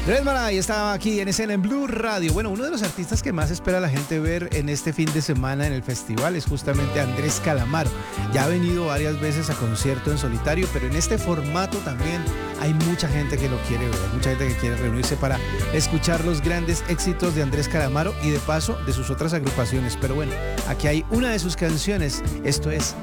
Redman estaba aquí en escena en Blue Radio. Bueno, uno de los artistas que más espera la gente ver en este fin de semana en el festival es justamente Andrés Calamaro. Ya ha venido varias veces a concierto en solitario, pero en este formato también hay mucha gente que lo quiere ver, mucha gente que quiere reunirse para escuchar los grandes éxitos de Andrés Calamaro y de paso de sus otras agrupaciones. Pero bueno, aquí hay una de sus canciones. Esto es